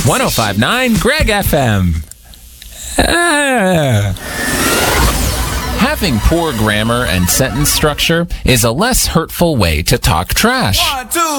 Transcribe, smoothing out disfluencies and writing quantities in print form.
1059 Greg FM. Having poor grammar and sentence structure is a less hurtful way to talk trash. 1, 2,